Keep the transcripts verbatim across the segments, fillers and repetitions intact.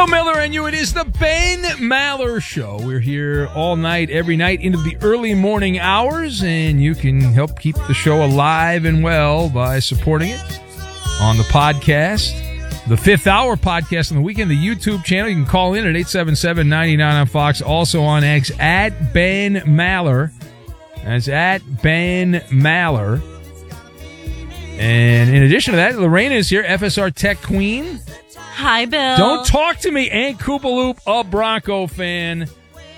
Bill Miller and you. It is the Ben Maller Show. We're here all night, every night, into the early morning hours, and you can help keep the show alive and well by supporting it on the podcast, the Fifth Hour podcast on the weekend, the YouTube channel. You can call in at eight seven seven, nine nine on Fox. Also on X, at Ben Maller. That's at Ben Maller. And in addition to that, Lorena is here, F S R Tech Queen. Hi, Bill. Don't talk to me, Aunt Koopaloop, a Bronco fan.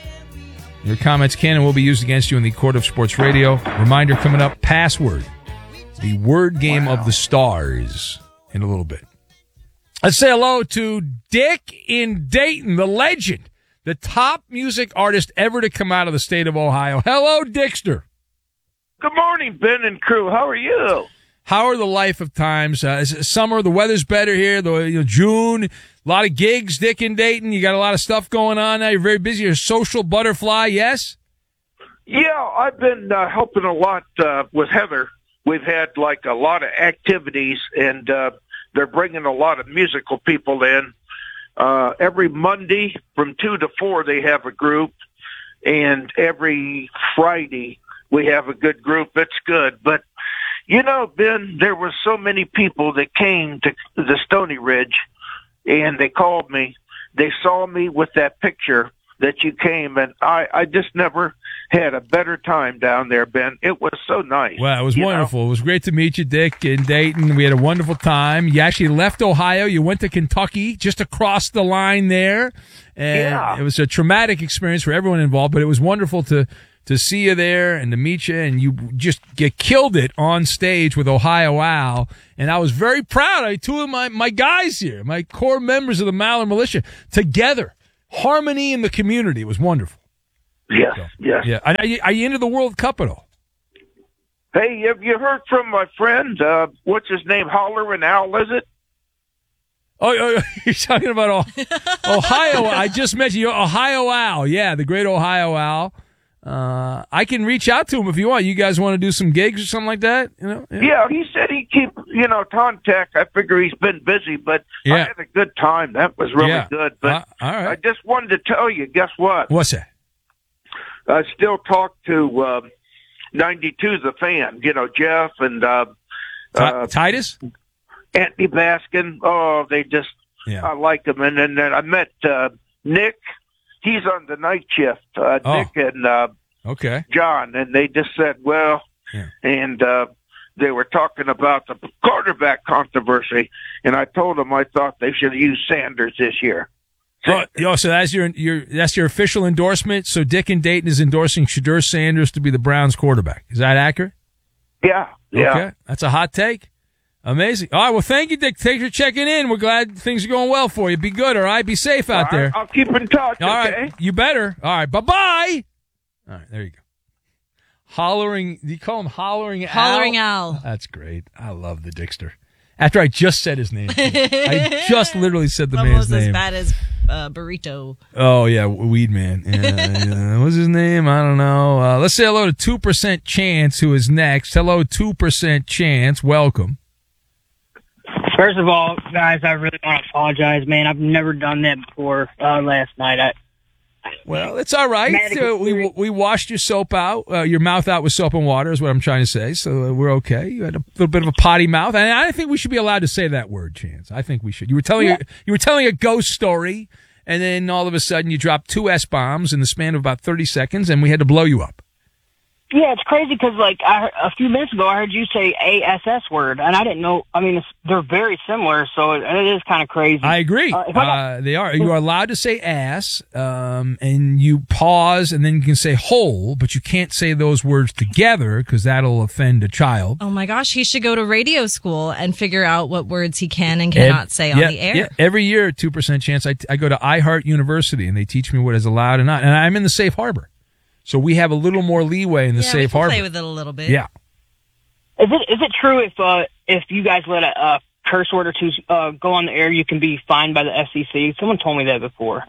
Your comments can and will be used against you in the Court of Sports Radio. Reminder coming up, password. The word game wow. of the stars in a little bit. Let's say hello to Dick in Dayton, the legend, the top music artist ever to come out of the state of Ohio. Hello, Dickster. Good morning, Ben and crew. How are you? How are the life of times? Uh, is it summer, the weather's better here. The you know, June, a lot of gigs, Dick in Dayton. You got a lot of stuff going on now. You're very busy. You're a social butterfly, yes? Yeah, I've been uh, helping a lot uh, with Heather. We've had like a lot of activities, and uh, they're bringing a lot of musical people in. Uh, every Monday from two to four, they have a group, and every Friday we have a good group. It's good, but you know, Ben, there were so many people that came to the Stony Ridge, and they called me. They saw me with that picture that you came, and I, I just never had a better time down there, Ben. It was so nice. Well, it was wonderful. Know? It was great to meet you, Dick, in Dayton. We had a wonderful time. You actually left Ohio. You went to Kentucky, just across the line there. And yeah. It was a traumatic experience for everyone involved, but it was wonderful to to see you there and to meet you, and you just get killed it on stage with Ohio Al. And I was very proud. I had two of my, my guys here, my core members of the Maller Militia, together. Harmony in the community. It was wonderful. Yes, so, yes. Yeah. Are you, are you into the World Cup at all? Hey, have you heard from my friend, uh, what's his name, Hollering Al, is it? Oh, oh you're talking about Ohio. I just mentioned you, Ohio Al. Yeah, the great Ohio Al. Uh, I can reach out to him if you want. You guys want to do some gigs or something like that? You know? Yeah, yeah he said he'd keep, you know, contact. I figure he's been busy, but yeah. I had a good time. That was really yeah. good. But uh, all right. I just wanted to tell you, guess what? What's that? I still talk to uh, ninety-two, the fan, you know, Jeff and uh, T- uh, Titus? Anthony Baskin. Oh, they just, yeah. I like them. And then I met uh, Nick. He's on the night shift, uh, oh. Nick and uh, okay. John, and they just said, well, yeah. and uh, they were talking about the quarterback controversy, and I told them I thought they should use Sanders this year. Oh, oh, so that's your your that's your official endorsement. So Dick in Dayton is endorsing Shedeur Sanders to be the Browns quarterback. Is that accurate? Yeah, yeah. Okay, that's a hot take. Amazing. All right, well, thank you, Dick. Thanks for checking in. We're glad things are going well for you. Be good, all right? Be safe out all there. Right, I'll keep in touch, all okay? right, you better. All right, bye-bye. All right, there you go. Hollering, do you call him Hollering Al? Hollering Al. That's great. I love the Dickster. After I just said his name. I just literally said the Almost man's name. as bad as uh, Burrito. Oh, yeah, Weed Man. Yeah, yeah. What's his name? I don't know. Uh, let's say hello to two percent Chance, who is next. Hello, two percent Chance. Welcome. First of all, guys, I really want to apologize, man. I've never done that before uh, last night. I, Well, it's all right. Uh, we we washed your soap out, uh, your mouth out with soap and water is what I'm trying to say. So uh, we're okay. You had a little bit of a potty mouth, and I think we should be allowed to say that word, Chance. I think we should. You were telling Yeah. a, you were telling a ghost story, and then all of a sudden you dropped two S bombs in the span of about thirty seconds, and we had to blow you up. Yeah, it's crazy because, like, I, heard- a few minutes ago, I heard you say A S S word, and I didn't know. I mean, it's, they're very similar, so it, it is kind of crazy. I agree. Uh, if I got- Uh, they are. You are allowed to say ass, um, and you pause, and then you can say hole, but you can't say those words together because that'll offend a child. Oh my gosh, he should go to radio school and figure out what words he can and cannot Ev- say on yeah, the air. Yeah. Every year, two percent Chance, I, I go to iHeart University, and they teach me what is allowed and not. And I'm in the safe harbor. So we have a little more leeway in the yeah, safe we can harbor. play with it a little bit. Yeah. Is it is it true if uh, if you guys let a, a curse word or two uh, go on the air, you can be fined by the F C C? Someone told me that before.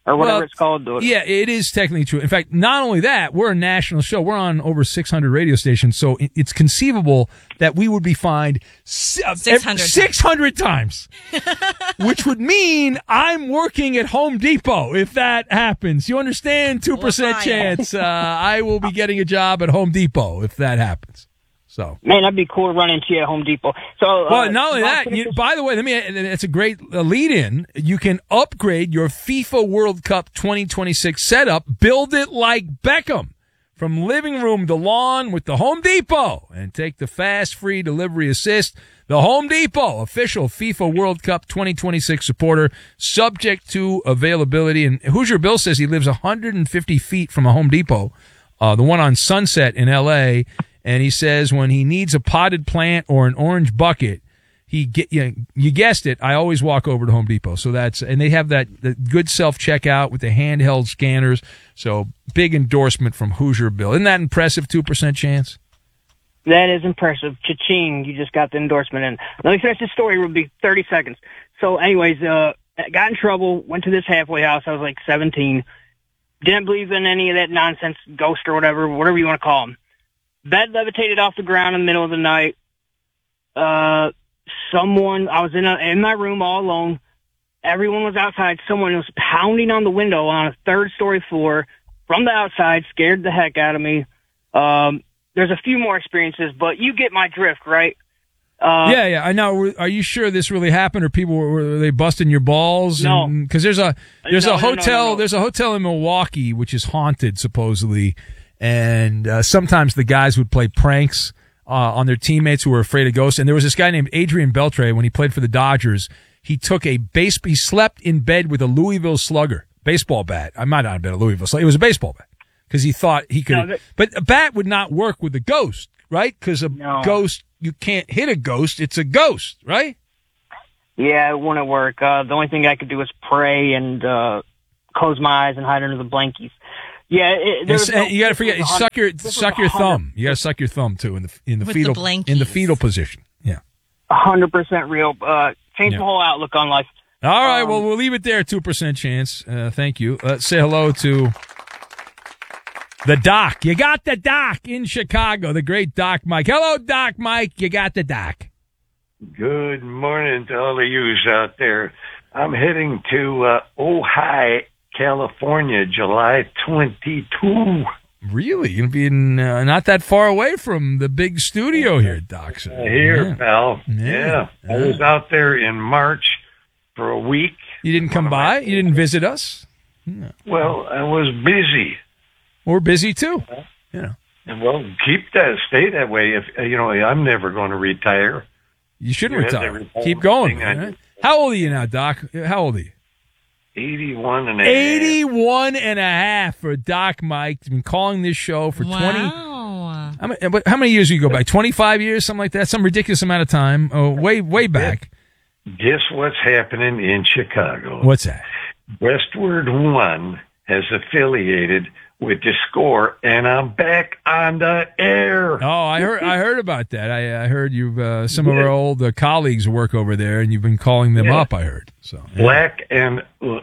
or whatever Well, it's called. Yeah, it is technically true. In fact, not only that, we're a national show. We're on over six hundred radio stations, so it's conceivable that we would be fined six hundred six hundred times, which would mean I'm working at Home Depot if that happens. You understand? two percent chance uh, I will be getting a job at Home Depot if that happens. So, man, that'd be cool to run into you at Home Depot. So, well, uh, not only that, you, by the way, let me. It's a great lead-in. You can upgrade your FIFA World Cup twenty twenty-six setup. Build it like Beckham, from living room to lawn with the Home Depot, and take the fast, free delivery assist. The Home Depot, official FIFA World Cup twenty twenty-six supporter, subject to availability. And Hoosier Bill says he lives one hundred fifty feet from a Home Depot, uh, the one on Sunset in L A. And he says when he needs a potted plant or an orange bucket, he get you, know, you guessed it. I always walk over to Home Depot. So that's and they have that the good self checkout with the handheld scanners. So big endorsement from Hoosier Bill. Isn't that impressive? Two percent chance. That is impressive. Cha-ching! You just got the endorsement in. Let me finish this story. It will be thirty seconds. So, anyways, uh, got in trouble. Went to this halfway house. I was like seventeen. Didn't believe in any of that nonsense, ghost or whatever, whatever you want to call them. Bed levitated off the ground in the middle of the night. Uh, someone, I was in a, in my room all alone. Everyone was outside. Someone was pounding on the window on a third story floor from the outside, scared the heck out of me. Um, there's a few more experiences, but you get my drift, right? Uh, yeah, yeah, I know. Are you sure this really happened, or people were, were they busting your balls? No, because there's a there's no, a hotel no, no, no. there's a hotel in Milwaukee which is haunted supposedly. And uh, sometimes the guys would play pranks uh, on their teammates who were afraid of ghosts. And there was this guy named Adrian Beltre when he played for the Dodgers. He took a base. He slept in bed with a Louisville Slugger baseball bat. I might not have been a Louisville Slugger. It was a baseball bat because he thought he could. No, that, but a bat would not work with a ghost, right? Because a no. ghost, you can't hit a ghost. It's a ghost, right? Yeah, it wouldn't work. Uh, the only thing I could do was pray and uh, close my eyes and hide under the blankies. Yeah, it, and, no, you got to forget. Suck your suck your thumb. You got to suck your thumb too in the in the With fetal the in the fetal position. Yeah, a hundred percent real. Uh, change yeah. the whole outlook on life. All right, um, well we'll leave it there. Two percent chance. Uh, thank you. Let's say hello to the Doc. You got the Doc in Chicago. The great Doc Mike. Hello, Doc Mike. You got the Doc. Good morning to all of yous out there. I'm heading to uh, Ojai, California, July twenty-second. Really? You're going to be in, uh, not that far away from the big studio here, Doc. Uh, here, yeah. pal. Yeah. Yeah. yeah. I was out there in March for a week. You didn't come by? You didn't visit us? No. Well, I was busy. We're busy, too. Yeah. Well, keep that, stay that way. If you know, I'm never going to retire. You shouldn't retire. Keep going. Right? How old are you now, Doc? How old are you? eighty-one and a half. eighty-one and a half for Doc Mike. He's been calling this show for wow. twenty. How many, how many years do you go back? twenty-five years, something like that? Some ridiculous amount of time. Oh, way, way back. Guess what's happening in Chicago? What's that? Westward One has affiliated with the Score, and I'm back on the air. Oh, I heard I heard about that. I, I heard you uh, some yeah. of our old uh, colleagues work over there, and you've been calling them yeah. up. I heard so. Yeah. Black and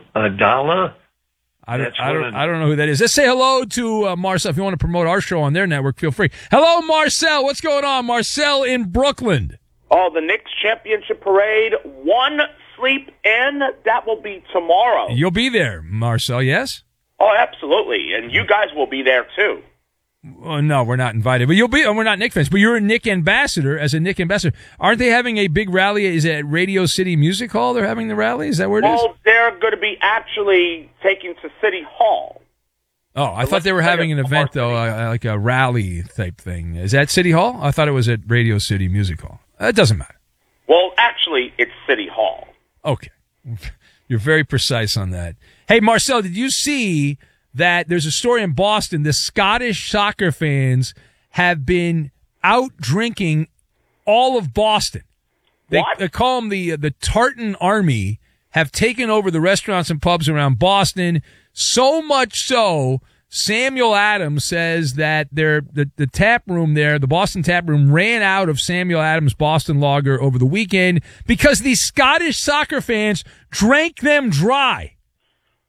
Adala. I don't. I don't. I don't know who that is. Let's say hello to uh, Marcel. If you want to promote our show on their network, feel free. Hello, Marcel. What's going on, Marcel in Brooklyn? Oh, the Knicks championship parade. One sleep in. That will be tomorrow. You'll be there, Marcel. Yes. Oh, absolutely, and you guys will be there too. Well, no, we're not invited, but you'll be. We're not Knick fans, but you're a Knick ambassador. As a Knick ambassador, aren't they having a big rally? Is it at Radio City Music Hall? They're having the rally. Is that where it well, is? Well, they're going to be actually taking to City Hall. Oh, I so thought they were having an event though, uh, like a rally type thing. Is that City Hall? I thought it was at Radio City Music Hall. It doesn't matter. Well, actually, it's City Hall. Okay, you're very precise on that. Hey, Marcel, did you see that there's a story in Boston? The Scottish soccer fans have been out drinking all of Boston. They, what? they call them the the Tartan Army, have taken over the restaurants and pubs around Boston. So much so, Samuel Adams says that their the, the tap room there, the Boston tap room, ran out of Samuel Adams Boston Lager over the weekend because these Scottish soccer fans drank them dry.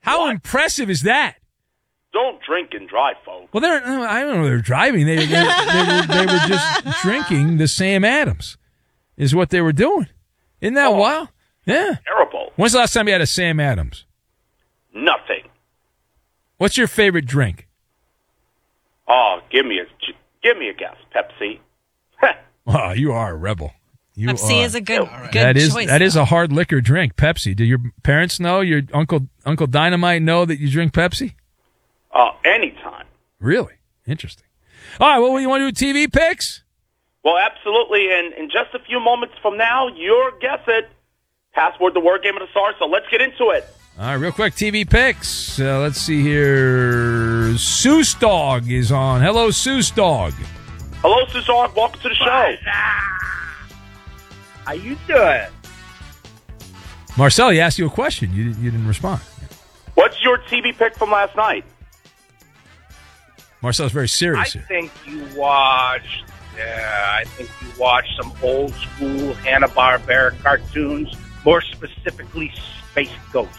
How What? impressive is that? Don't drink and drive, folks. Well, they're, I don't know, they're driving. They, they, they, were, they were just drinking the Sam Adams is what they were doing. Isn't that Oh. wild? Yeah. Terrible. When's the last time you had a Sam Adams? Nothing. What's your favorite drink? Oh, give me a give me a guess. Pepsi. Oh, you are a rebel. You Pepsi are. is a good, Right. good That is choice. that is though. a hard liquor drink, Pepsi. Do your parents know? Your uncle Uncle Dynamite know that you drink Pepsi? Uh, anytime. Really? Interesting. All right, well, you want to do T V picks? Well, absolutely. And in just a few moments from now, you'll guess it. Password the word game of the star. So let's get into it. All right, real quick, T V picks. Uh, let's see here. Seuss Dog is on. Hello, Seuss Dog. Hello, Susan. Welcome to the show. How you doing? Marcel, he asked you a question. You, didn't- you didn't respond. What's your T V pick from last night? Marcel's very I serious here. think you watched. Yeah, I think you watched some old school Hanna-Barbera cartoons, more specifically Space Ghost.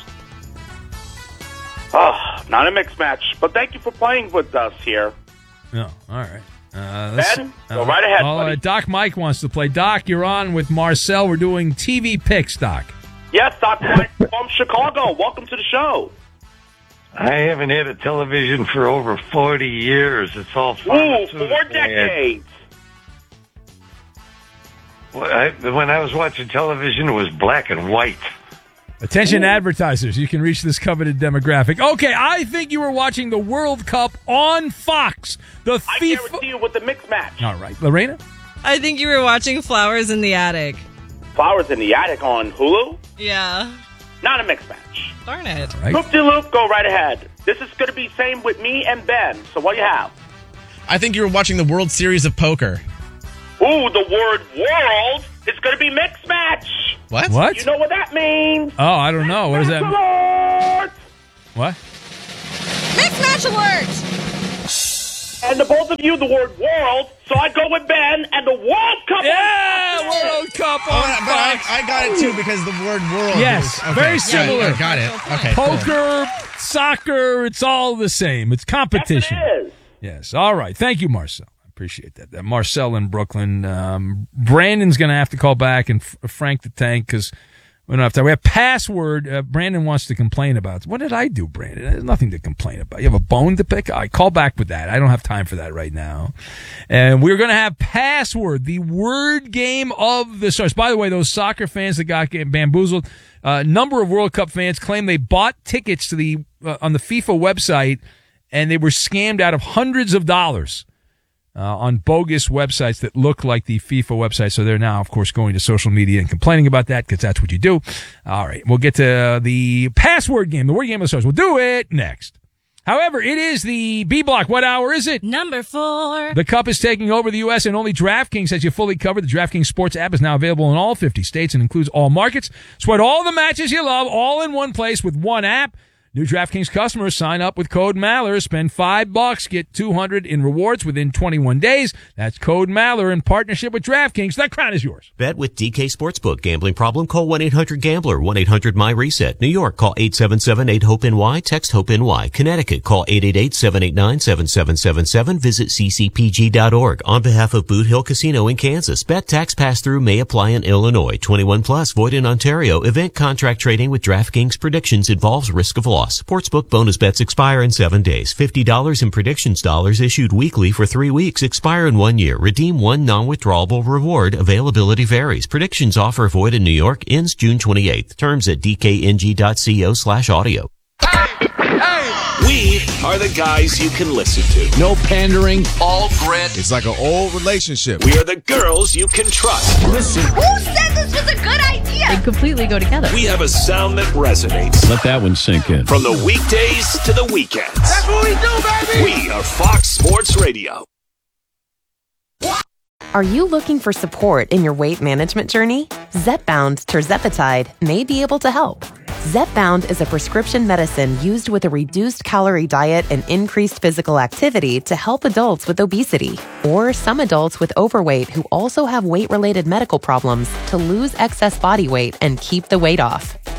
Oh, not a mixed match. But thank you for playing with us here. No, all right. Uh, let's- Ben, go right ahead, oh, buddy. uh, Doc Mike wants to play. Doc, you're on with Marcel. We're doing T V picks, Doc. Yes, Doctor Mike from Chicago. Welcome to the show. I haven't had a television for over forty years. It's all Ooh, pharmaceutical. four decades. Well, I, when I was watching television, it was black and white. Attention advertisers, you can reach this coveted demographic. Okay, I think you were watching the World Cup on Fox. The I FIFA. guarantee you with the mixed match. All right, Lorena? I think you were watching Flowers in the Attic. Flowers in the Attic on Hulu. Yeah. Not a mixed match. Darn it. Right. Loop de loop, go right ahead. This is going to be same with me and Ben. So what do you have? I think you were watching the World Series of Poker. Ooh, the word world is going to be mixed match. What? What? You know what that means? Oh, I don't know. What does that mean? Alert! What? Mixed match alert! And the both of you, the word world. So I go with Ben and the World Cup. Yeah, on Fox. World Cup Oh, on but I, Fox. I got it too because the word world. Yes, is, okay. very Yeah, similar. I got it. Okay. cool. Poker, soccer, it's all the same. It's Yes, competition. it is. Yes. All right. Thank you, Marcel. I appreciate that. that Marcel in Brooklyn. Um, Brandon's going to have to call back and f- Frank the Tank because we don't have time. We have password. Uh, Brandon wants to complain about. What did I do, Brandon? There's nothing to complain about. You have a bone to pick? I call back with that. I don't have time for that right now. And we're going to have password, the word game of the stars. By the way, those soccer fans that got bamboozled, a uh, number of World Cup fans claim they bought tickets to the uh, on the FIFA website and they were scammed out of hundreds of dollars. Uh, on bogus websites that look like the FIFA website. So they're now, of course, going to social media and complaining about that because that's what you do. All right. We'll get to uh, the password game, the word game of the stars. We'll do it next. However, it is the B block. What hour is it? Number four. The Cup is taking over the U S and only DraftKings has you fully covered. The DraftKings Sports app is now available in all fifty states and includes all markets. Sweat all the matches you love all in one place with one app. New DraftKings customers sign up with code Maller. Spend five bucks, get two hundred in rewards within twenty-one days. That's code Maller in partnership with DraftKings. That crown is yours. Bet with D K Sportsbook. Gambling problem? Call one eight hundred gambler. one eight hundred my reset. New York, call eight seven seven eight hope N Y. Text HOPE N Y. Connecticut, call eight eight eight seven eight nine seven seven seven seven. Visit c c p g dot org. On behalf of Boot Hill Casino in Kansas, bet tax pass-through may apply in Illinois. twenty-one plus, void in Ontario. Event contract trading with DraftKings predictions involves risk of loss. Sportsbook bonus bets expire in seven days. fifty dollars in predictions dollars issued weekly for three weeks. Expire in one year. Redeem one non-withdrawable reward. Availability varies. Predictions offer void in New York. Ends June twenty-eighth. Terms at d k n g dot co slash audio. We are the guys you can listen to. No pandering, all grit. It's like an old relationship. We are the girls you can trust. Listen. Who said this was a good idea? They completely go together. We have a sound that resonates. Let that one sink in. From the weekdays to the weekends. That's what we do, baby! We are Fox Sports Radio. Are you looking for support in your weight management journey? Zepbound tirzepatide may be able to help. Zepbound is a prescription medicine used with a reduced calorie diet and increased physical activity to help adults with obesity or some adults with overweight who also have weight-related medical problems to lose excess body weight and keep the weight off.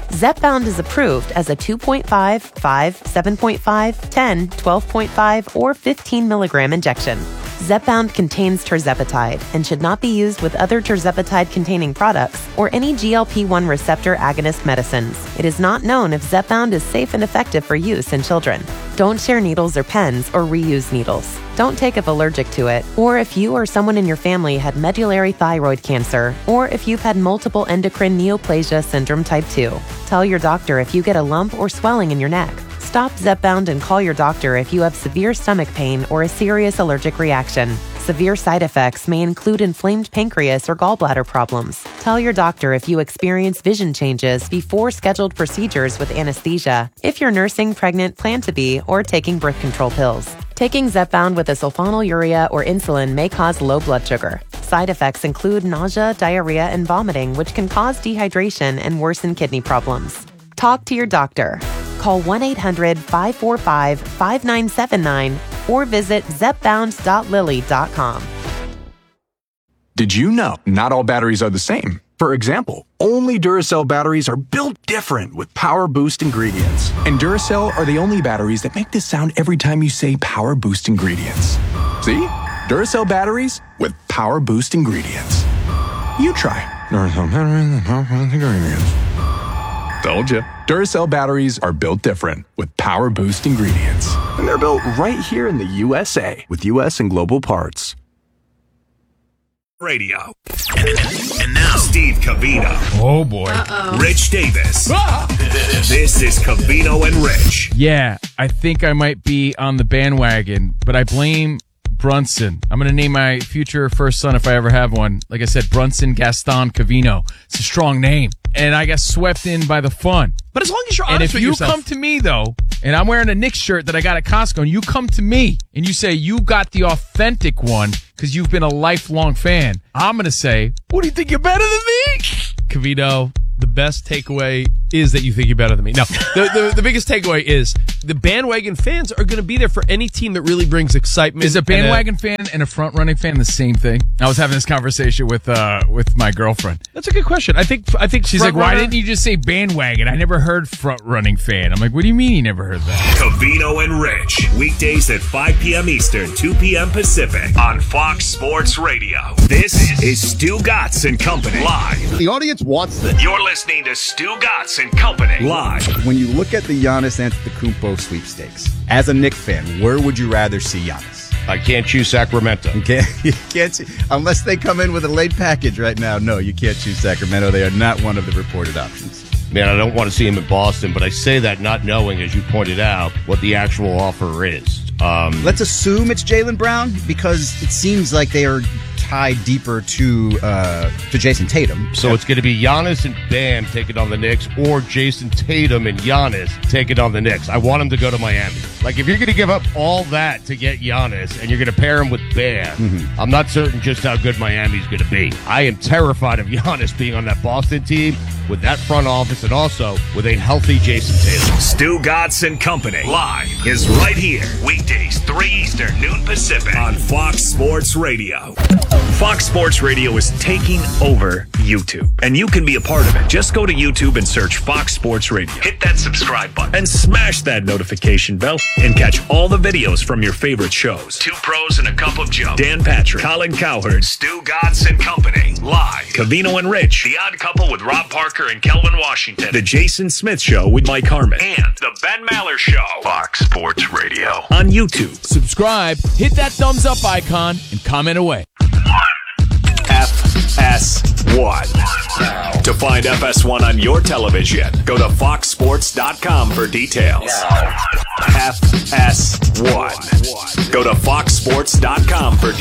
Zepbound is approved as a two point five, five, seven point five, ten, twelve point five, or fifteen milligram injection. Zepbound contains tirzepatide and should not be used with other tirzepatide-containing products or any G L P one receptor agonist medicines. It is not known if Zepbound is safe and effective for use in children. Don't share needles or pens or reuse needles. Don't take if allergic to it, or if you or someone in your family had medullary thyroid cancer, or if you've had multiple endocrine neoplasia syndrome type two. Tell your doctor if you get a lump or swelling in your neck. Stop Zepbound and call your doctor if you have severe stomach pain or a serious allergic reaction. Severe side effects may include inflamed pancreas or gallbladder problems. Tell your doctor if you experience vision changes before scheduled procedures with anesthesia, if you're nursing, pregnant, plan to be, or taking birth control pills. Taking Zepbound with a sulfonylurea or insulin may cause low blood sugar. Side effects include nausea, diarrhea, and vomiting, which can cause dehydration and worsen kidney problems. Talk to your doctor. Call one eight hundred, five four five, five nine seven nine or visit zepbound dot lilly dot com. Did you know not all batteries are the same? For example, only Duracell batteries are built different with Power Boost ingredients. And Duracell are the only batteries that make this sound every time you say Power Boost ingredients. See? Duracell batteries with Power Boost ingredients. You try. Duracell batteries with Power Boost ingredients. Told ya. Duracell batteries are built different with Power Boost ingredients. And they're built right here in the U S A with U S and global parts. Radio. And now, Steve Covino. Oh, boy. Uh-oh. Rich Davis. Ah! This is Covino and Rich. Yeah, I think I might be on the bandwagon, but I blame Brunson. I'm going to name my future first son, if I ever have one, like I said, Brunson Gaston Covino. It's a strong name. And I got swept in by the fun. But as long as you're honest and if with you yourself. come to me, though, and I'm wearing a Knicks shirt that I got at Costco, and you come to me and you say you got the authentic one because you've been a lifelong fan, I'm going to say, what do you think, you're better than me? Covino, the best takeaway is that you think you're better than me. No, the, the, the biggest takeaway is the bandwagon fans are going to be there for any team that really brings excitement. Is a bandwagon a, fan and a front-running fan the same thing? I was having this conversation with uh, with my girlfriend. That's a good question. I think I think she's like, why didn't you just say bandwagon? I never heard front-running fan. I'm like, what do you mean you never heard that? Covino and Rich, weekdays at five p.m. Eastern, two p.m. Pacific on Fox Sports Radio. This is Stu Gatz and Company live. The audience wants this. You're listening to Stu Gatz and Company live. When you look at the Giannis Antetokounmpo sweepstakes, as a Knicks fan, where would you rather see Giannis? I can't choose Sacramento. You can't, you can't see, unless they come in with a late package right now. No, you can't choose Sacramento. They are not one of the reported options. Man, I don't want to see him in Boston, but I say that not knowing, as you pointed out, what the actual offer is. Um, Let's assume it's Jaylen Brown because it seems like they are tied deeper to uh, to Jason Tatum. So it's going to be Giannis and Bam taking on the Knicks, or Jason Tatum and Giannis taking on the Knicks. I want him to go to Miami. Like, if you're going to give up all that to get Giannis and you're going to pair him with Bam, mm-hmm. I'm not certain just how good Miami's going to be. I am terrified of Giannis being on that Boston team with that front office and also with a healthy Jason Tatum. Stu Gatz and Company live is right here. Weekdays, three Eastern, noon Pacific on Fox Sports Radio. Fox Sports Radio is taking over YouTube, and you can be a part of it. Just go to YouTube and search Fox Sports Radio. Hit that subscribe button and smash that notification bell and catch all the videos from your favorite shows. Two Pros and a Cup of Joe. Dan Patrick, Colin Cowherd, Stu Gatz and Company live. Covino and Rich, The Odd Couple with Rob Parker and Kelvin Washington. The Jason Smith Show with Mike Harmon. And The Ben Maller Show. Fox Sports Radio on YouTube. Subscribe, hit that thumbs up icon, and comment away. F S one. To find F S one on your television, go to fox sports dot com for details. F S one. Go to fox sports dot com for details.